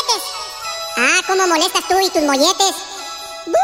molletes. Ah, ¿cómo molestas tú y tus molletes? ¡Bú!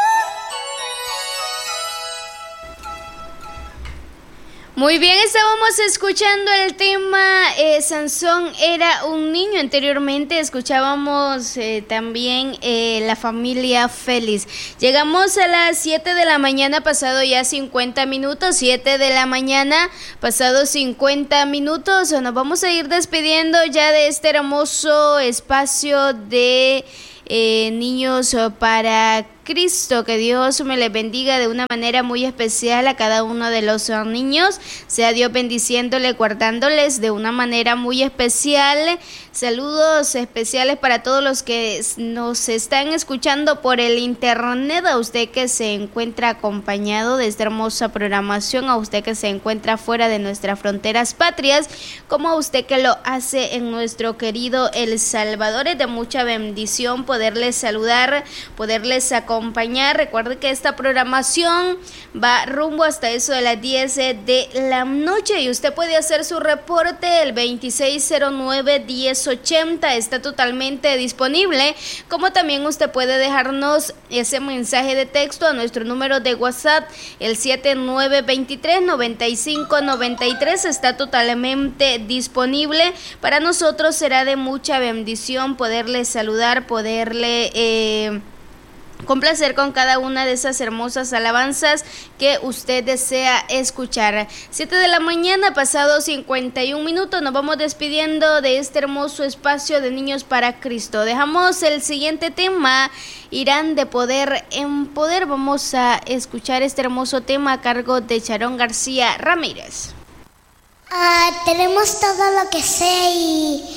Muy bien, estábamos escuchando el tema Sansón era un niño. Anteriormente escuchábamos también la familia feliz. Llegamos a las 7 de la mañana, pasado ya 50 minutos. 7 de la mañana, pasado 50 minutos. Nos vamos a ir despidiendo ya de este hermoso espacio de niños para Cristo. Que Dios me les bendiga de una manera muy especial a cada uno de los niños. Sea Dios bendiciéndole, guardándoles de una manera muy especial. Saludos especiales para todos los que nos están escuchando por el internet. A usted que se encuentra acompañado de esta hermosa programación, a usted que se encuentra fuera de nuestras fronteras patrias, como a usted que lo hace en nuestro querido El Salvador. Es de mucha bendición poderles saludar, poderles acompañar. Recuerde que esta programación va rumbo hasta eso de las 10 de la noche y usted puede hacer su reporte. El 2609-1080 está totalmente disponible, como también usted puede dejarnos ese mensaje de texto a nuestro número de WhatsApp, el 7923-9593. Está totalmente disponible. Para nosotros será de mucha bendición poderle saludar, poderle complacer con cada una de esas hermosas alabanzas que usted desea escuchar. 7 de la mañana, pasado 51 minutos, nos vamos despidiendo de este hermoso espacio de Niños para Cristo. Dejamos el siguiente tema, Irán de poder en poder. Vamos a escuchar este hermoso tema a cargo de Sharon García Ramírez. Tenemos todo lo que sé y